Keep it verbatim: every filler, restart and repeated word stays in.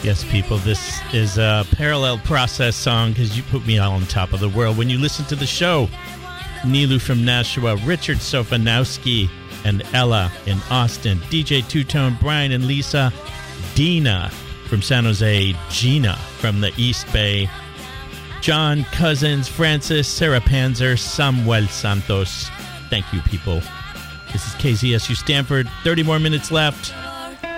Yes, people, this is a parallel process song because you put me all on top of the world. When you listen to the show, Nilu from Nashua, Richard Sofanowski and Ella in Austin, D J Two-Tone, Brian and Lisa, Dina from San Jose, Gina from the East Bay, John Cousins, Francis, Sarah Panzer, Samuel Santos. Thank you, people. This is K Z S U Stanford. thirty more minutes left.